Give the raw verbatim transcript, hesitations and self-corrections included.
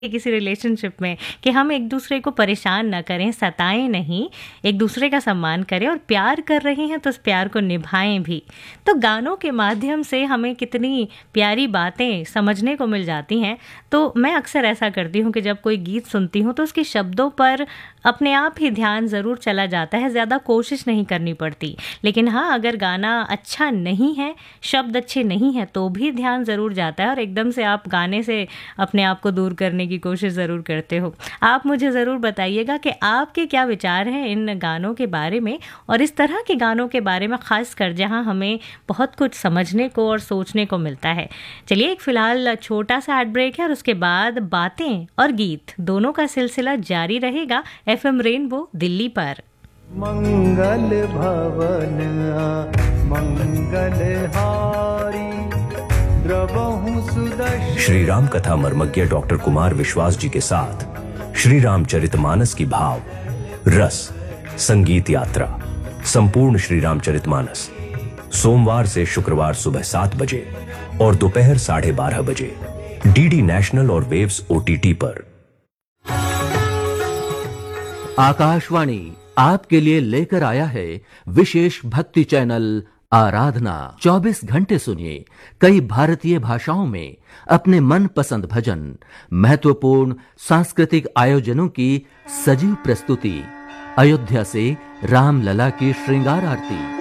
किसी रिलेशनशिप में कि हम एक दूसरे को परेशान ना करें, सताएं नहीं, एक दूसरे का सम्मान करें और प्यार कर रहे हैं तो उस प्यार को निभाएं भी। तो गानों के माध्यम से हमें कितनी प्यारी बातें समझने को मिल जाती हैं। तो मैं अक्सर ऐसा करती हूँ कि जब कोई गीत सुनती हूँ तो उसके शब्दों पर अपने आप ही ध्यान ज़रूर चला जाता है, ज़्यादा कोशिश नहीं करनी पड़ती। लेकिन हाँ, अगर गाना अच्छा नहीं है, शब्द अच्छे नहीं हैं, तो भी ध्यान ज़रूर जाता है और एकदम से आप गाने से अपने आप को दूर करने की कोशिश ज़रूर करते हो। आप मुझे ज़रूर बताइएगा कि आपके क्या विचार हैं इन गानों के बारे में, और इस तरह के गानों के बारे में, ख़ास कर जहां हमें बहुत कुछ समझने को और सोचने को मिलता है। चलिए, एक फ़िलहाल छोटा सा एड ब्रेक है और उसके बाद बातें और गीत दोनों का सिलसिला जारी रहेगा एफएम रेनबो दिल्ली पर। मंगल भवन मंगल हारी श्री राम कथा मर्मज्ञ डॉक्टर कुमार विश्वास जी के साथ श्री रामचरितमानस की भाव रस संगीत यात्रा संपूर्ण श्री रामचरितमानस सोमवार से शुक्रवार सुबह सात बजे और दोपहर साढ़े बारह बजे डीडी नेशनल और वेव्स ओटीटी पर। आकाशवाणी आपके लिए लेकर आया है विशेष भक्ति चैनल आराधना। चौबीस घंटे सुनिए कई भारतीय भाषाओं में अपने मनपसंद भजन, महत्वपूर्ण सांस्कृतिक आयोजनों की सजीव प्रस्तुति, अयोध्या से रामलला की श्रृंगार आरती।